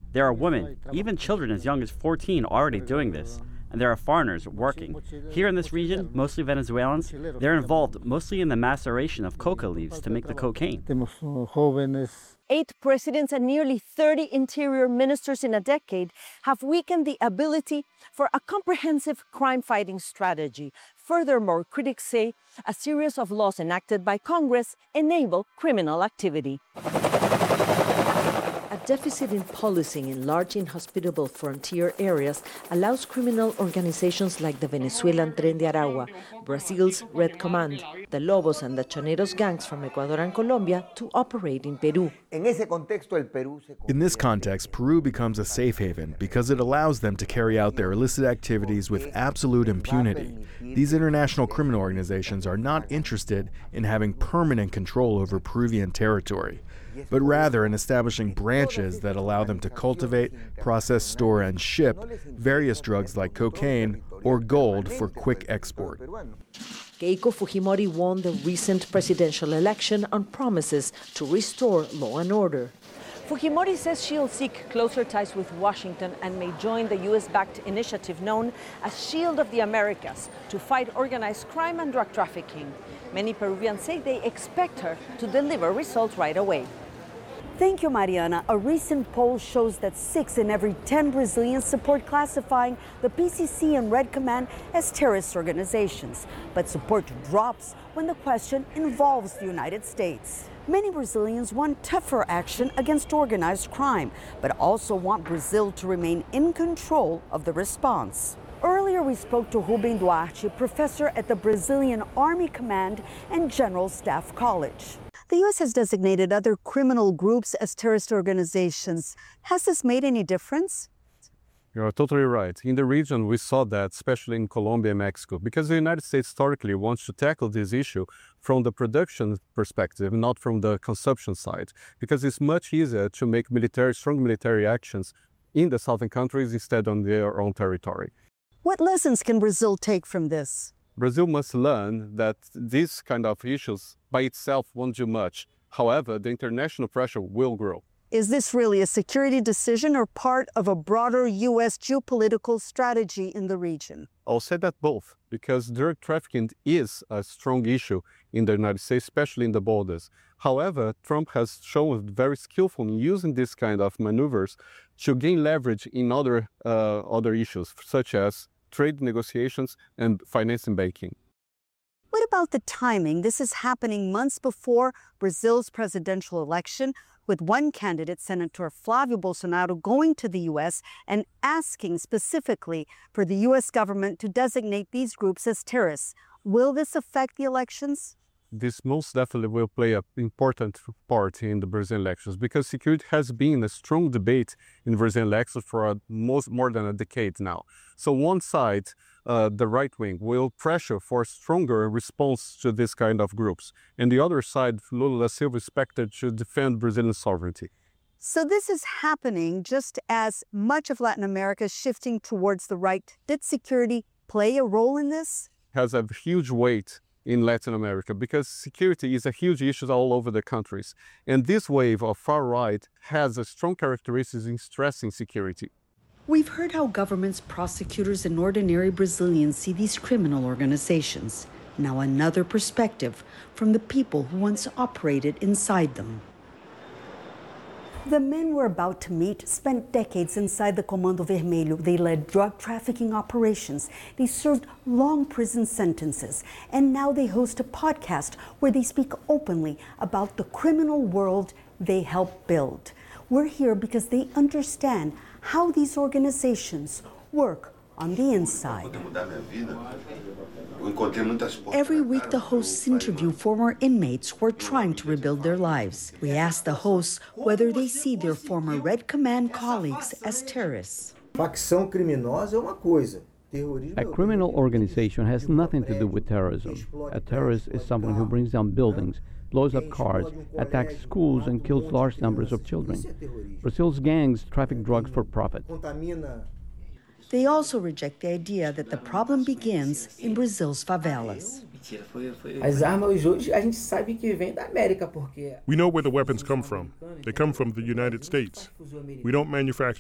There are women, even children as young as 14, already doing this. And there are foreigners working. Here in this region, mostly Venezuelans, they're involved mostly in the maceration of coca leaves to make the cocaine. 8 presidents and nearly 30 interior ministers in a decade have weakened the ability for a comprehensive crime-fighting strategy. Furthermore, critics say a series of laws enacted by Congress enable criminal activity. A deficit in policing in large inhospitable frontier areas allows criminal organizations like the Venezuelan Tren de Aragua, Brazil's Red Command, the Lobos and the Choneros gangs from Ecuador and Colombia to operate in Peru. In this context, Peru becomes a safe haven because it allows them to carry out their illicit activities with absolute impunity. These international criminal organizations are not interested in having permanent control over Peruvian territory, but rather in establishing branches that allow them to cultivate, process, store, and ship various drugs like cocaine or gold for quick export. Keiko Fujimori won the recent presidential election on promises to restore law and order. Fujimori says she'll seek closer ties with Washington and may join the U.S.-backed initiative known as Shield of the Americas to fight organized crime and drug trafficking. Many Peruvians say they expect her to deliver results right away. Thank you, Mariana. A recent poll shows that 6 in every 10 Brazilians support classifying the PCC and Red Command as terrorist organizations. But support drops when the question involves the United States. Many Brazilians want tougher action against organized crime, but also want Brazil to remain in control of the response. Earlier, we spoke to Rubem Duarte, professor at the Brazilian Army Command and General Staff College. The U.S. has designated other criminal groups as terrorist organizations. Has this made any difference? You're totally right. In the region, we saw that, especially in Colombia and Mexico, because the United States historically wants to tackle this issue from the production perspective, not from the consumption side, because it's much easier to make strong military actions in the southern countries instead on their own territory. What lessons can Brazil take from this? Brazil must learn that these kind of issues by itself won't do much. However, the international pressure will grow. Is this really a security decision or part of a broader U.S. geopolitical strategy in the region? I'll say that both, because drug trafficking is a strong issue in the United States, especially in the borders. However, Trump has shown very skillful in using this kind of maneuvers to gain leverage in other issues, such as trade negotiations and financing banking. What about the timing? This is happening months before Brazil's presidential election, with one candidate, Senator Flavio Bolsonaro, going to the U.S. and asking specifically for the U.S. government to designate these groups as terrorists. Will this affect the elections? This most definitely will play an important part in the Brazilian elections, because security has been a strong debate in Brazilian elections for more than a decade now. So one side, the right wing, will pressure for a stronger response to this kind of groups. And the other side, Lula da Silva, is expected to defend Brazilian sovereignty. So this is happening just as much of Latin America is shifting towards the right. Did security play a role in this? It has a huge weight in Latin America, because security is a huge issue all over the countries. And this wave of far right has a strong characteristics in stressing security. We've heard how governments, prosecutors, and ordinary Brazilians see these criminal organizations. Now another perspective from the people who once operated inside them. The men we're about to meet spent decades inside the Comando Vermelho. They led drug trafficking operations. They served long prison sentences. And now they host a podcast where they speak openly about the criminal world they helped build. We're here because they understand how these organizations work on the inside. Every week, the hosts interview former inmates who are trying to rebuild their lives. We ask the hosts whether they see their former Red Command colleagues as terrorists. Facção criminosa é uma coisa. A criminal organization has nothing to do with terrorism. A terrorist is someone who brings down buildings, blows up cars, attacks schools, and kills large numbers of children. Brazil's gangs traffic drugs for profit. They also reject the idea that the problem begins in Brazil's favelas. As armas hoje a gente sabe que vem da América porque we know where the weapons come from. They come from the United States. We don't manufacture